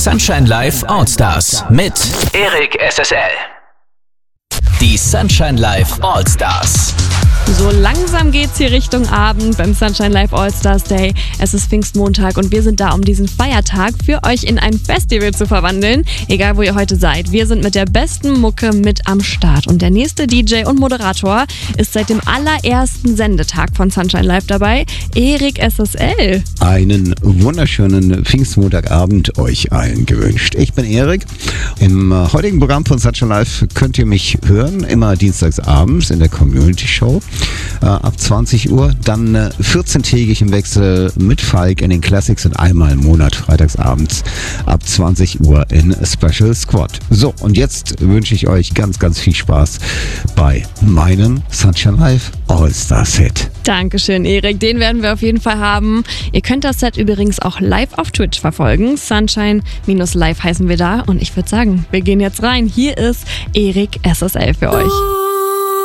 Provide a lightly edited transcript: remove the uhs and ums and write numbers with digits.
Sunshine Live Allstars mit Erik SSL. Die Sunshine Live Allstars. So langsam geht's hier Richtung Abend beim Sunshine Live All-Stars Day. Es ist Pfingstmontag und wir sind da, um diesen Feiertag für euch in ein Festival zu verwandeln. Egal, wo ihr heute seid. Wir sind mit der besten Mucke mit am Start. Und der nächste DJ und Moderator ist seit dem allerersten Sendetag von Sunshine Live dabei, Erik SSL. Einen wunderschönen Pfingstmontagabend euch allen gewünscht. Ich bin Erik. Im heutigen Programm von Sunshine Live könnt ihr mich hören, immer dienstags abends in der Community Show. Ab 20 Uhr, dann 14-tägig im Wechsel mit Falk in den Classics und einmal im Monat freitagsabends ab 20 Uhr in Special Squad. So, und jetzt wünsche ich euch ganz, ganz viel Spaß bei meinem Sunshine Live All-Stars Set. Dankeschön, Erik. Den werden wir auf jeden Fall haben. Ihr könnt das Set übrigens auch live auf Twitch verfolgen. Sunshine-Live heißen wir da. Und ich würde sagen, wir gehen jetzt rein. Hier ist Erik SSL für euch.